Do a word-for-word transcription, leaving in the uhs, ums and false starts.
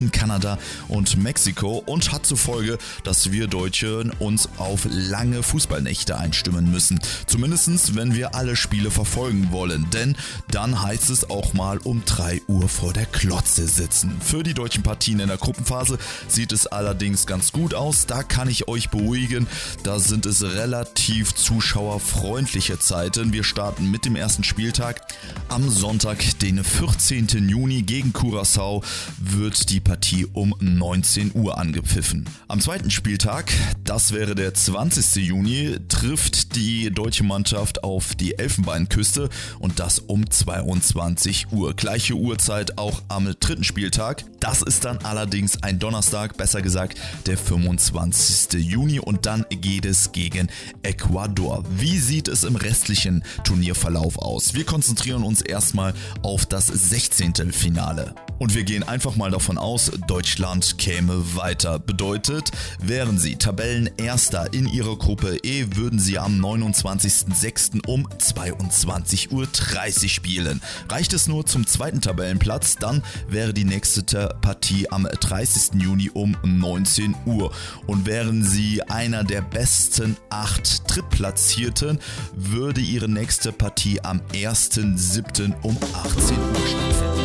Kanada und Mexiko und hat zur Folge, dass wir Deutsche uns auf lange Fußballnächte einstimmen müssen. Zumindest wenn wir alle Spiele verfolgen wollen, denn dann heißt es auch mal um drei Uhr vor der Glotze sitzen. Für die deutschen Partien in der Gruppenphase sieht es allerdings ganz gut aus. Da kann ich euch beruhigen, da sind es relativ zuschauerfreundliche Zeiten. Wir starten mit dem ersten Spieltag. Am Sonntag, den vierzehnten Juni gegen Curaçao, wird die Partie um neunzehn Uhr angepfiffen. Am zweiten Spieltag, das wäre der zwanzigsten Juni, trifft die deutsche Mannschaft auf die Elfenbeinküste und das um zweiundzwanzig Uhr. Gleiche Uhrzeit auch am dritten Spieltag. Das ist dann allerdings ein Donnerstag, besser gesagt der fünfundzwanzigsten Juni und dann geht es gegen Ecuador. Wie sieht es im restlichen Turnierverlauf aus? Wir konzentrieren uns erstmal auf das sechzehnte Finale. Und wir gehen einfach mal davon aus, Deutschland käme weiter. Bedeutet, wären sie Tabellenerster in ihrer Gruppe E, würden sie am neunundzwanzigsten sechsten um zweiundzwanzig Uhr dreißig spielen. Reicht es nur zum zweiten Tabellenplatz, dann wäre die nächste Partie am dreißigsten Juni um neunzehn Uhr. Und wären sie einer der besten acht Drittplatzierten, würde ihre nächste Partie am ersten siebten um achtzehn Uhr stattfinden.